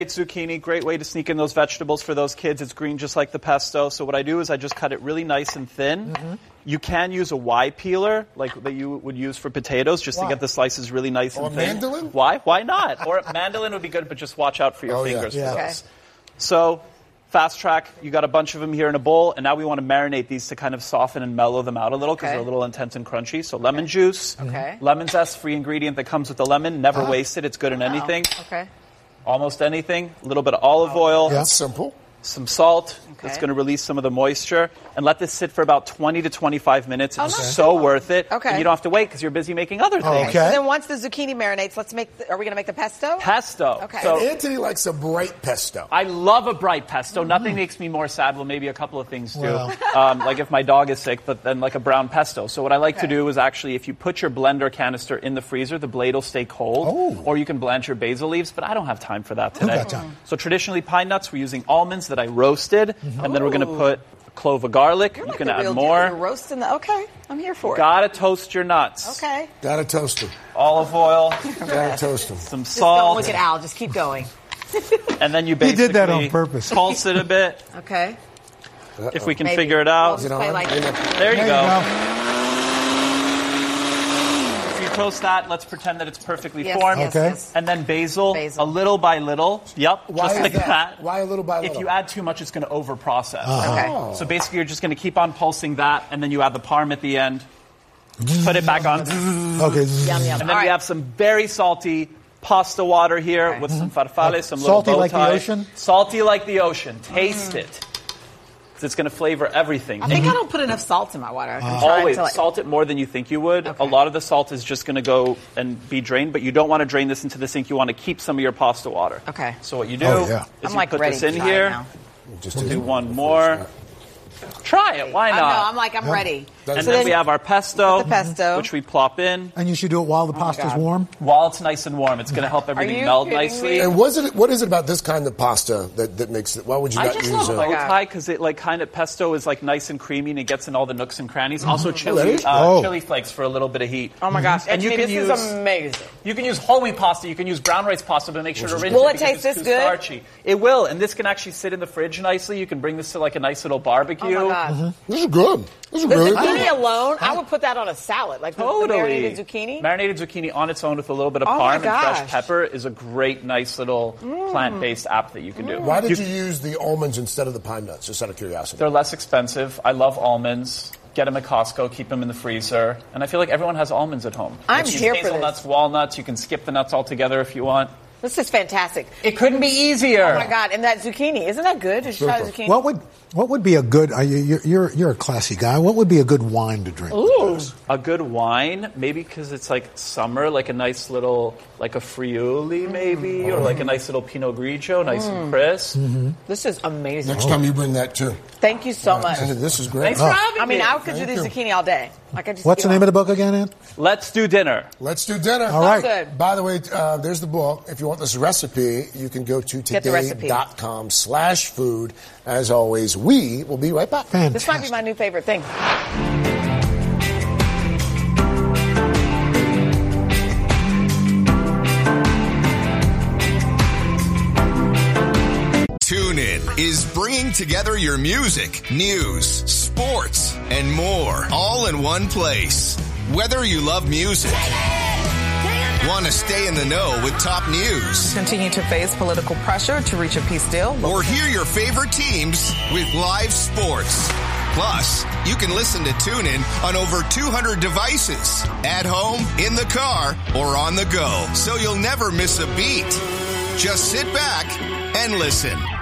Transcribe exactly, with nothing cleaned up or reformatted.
Zucchini, great way to sneak in those vegetables for those kids. It's green just like the pesto. So what I do is I just cut it really nice and thin. Mm-hmm. You can use a Y peeler, like that you would use for potatoes, just Why? to get the slices really nice or and thin. Or mandolin? Why? Why not? Or mandolin would be good, but just watch out for your oh, fingers yeah. for Yeah. those. Okay. So, fast track, you got a bunch of them here in a bowl, and now we want to marinate these to kind of soften and mellow them out a little because okay. they're a little intense and crunchy. So lemon okay. juice, okay. lemon zest, free ingredient that comes with the lemon. Never uh-huh. waste it. It's good in wow. anything. Okay. Almost anything. A little bit of olive oil. Yeah. That's simple. Some salt. Okay. That's going to release some of the moisture. And let this sit for about twenty to twenty-five minutes. Oh, it's okay. so worth it. Okay. And you don't have to wait because you're busy making other things. Okay. So then once the zucchini marinates, let's make. The, are we going to make the pesto? Pesto. Okay. So and Anthony likes a bright pesto. I love a bright pesto. Mm-hmm. Nothing makes me more sad. Well, maybe a couple of things do. Wow. Um, like if my dog is sick, but then like a brown pesto. So what I like okay. to do is actually, if you put your blender canister in the freezer, the blade will stay cold. Oh. Or you can blanch your basil leaves, but I don't have time for that today. Who got time? So traditionally, pine nuts, we're using almonds that I roasted, mm-hmm. and then we're going to put a clove of garlic. You're you like can the add real more. Deal. You're roasting the. Okay, I'm here for it. Gotta toast your nuts. Okay. Gotta toast them. Olive oil. Gotta toast them. Some Just salt. don't look at Al. Just keep going. And then you basically he did that on purpose. Pulse it a bit. Okay. Uh-oh. If we can Maybe. figure it out. We'll play like there you there go. You go. Toast that. Let's pretend that it's perfectly yes, formed. Yes, okay. yes. And then basil, basil, a little by little. Yep. Why just is like that? that. Why a little by little? If you add too much, it's going to over-process. Uh-huh. Okay. Oh. So basically, you're just going to keep on pulsing that, and then you add the parm at the end. Put it back on. Okay. Yum, yum. And then All we right. have some very salty pasta water here okay. with some farfalle, some salty little like bow tie. the ocean? Salty like the ocean. Taste mm. it. It's going to flavor everything. I think I don't put enough salt in my water. I can Uh, try Always to like... salt it more than you think you would. Okay. A lot of the salt is just going to go and be drained, but you don't want to drain this into the sink. You want to keep some of your pasta water. Okay. So what you do Oh, yeah. is I'm you like put ready this to in try here. it now. Just We'll do do it. one more. Try it. Why I not? know. I'm like I'm Yeah. ready. And So then, then we have our pesto, the pesto. which we plop in. And you should do it while the pasta's God. warm. While it's nice and warm, it's going to help everything you melt kidding nicely. me? And was it? What is it about this kind of pasta that, that makes it? Why would you I not just use love a? bow tie because it like kind of pesto is like nice and creamy and it gets in all the nooks and crannies. Also Really? chili, uh, Oh. chili flakes for a little bit of heat. Oh my gosh! And you Anthony, can this use- is amazing. You can use whole wheat pasta. You can use brown rice pasta, but make sure to rinse Will it it because taste it's this too good? starchy. It will, and this can actually sit in the fridge nicely. You can bring this to like a nice little barbecue. Oh my gosh! This is good. This is The really zucchini good. alone, I would put that on a salad, like the- Totally. the marinated zucchini. Marinated zucchini on its own with a little bit of Oh my parm and fresh gosh. pepper is a great, nice little plant-based app that you can do. Why did you use the almonds instead of the pine nuts? Just out of curiosity. They're less expensive. I love almonds. Get them at Costco. Keep them in the freezer. And I feel like everyone has almonds at home. I'm You can here use for this. hazelnuts, walnuts. You can skip the nuts altogether if you want. This is fantastic. It couldn't be easier. Oh my God! And that zucchini, isn't that good? Did you try the zucchini? What would what would be a good? Uh, you- you're you're a classy guy. What would be a good wine to drink? Ooh. A good wine, maybe because it's like summer, like a nice little, like a Friuli maybe, or like a nice little Pinot Grigio, nice and crisp. This is amazing. Next time you bring that too. Thank you so much. This is great. Thanks for having I mean, me. I could do Thank the you. zucchini all day. Like I just. What's the name of the book again, Ant? Let's do dinner. Let's do dinner. All right. Good. By the way, uh, there's the book. If you want this recipe, you can go to Get the recipe. today.com slash food. As always, we will be right back. Fantastic. This might be my new favorite thing. TuneIn is bringing together your music, news, sports, and more all in one place. Whether you love music, want to stay in the know with top news, Continue to face political pressure to reach a peace deal. or hear your favorite teams with live sports. Plus, you can listen to TuneIn on over two hundred devices, at home, in the car, or on the go, so you'll never miss a beat. Just sit back and listen.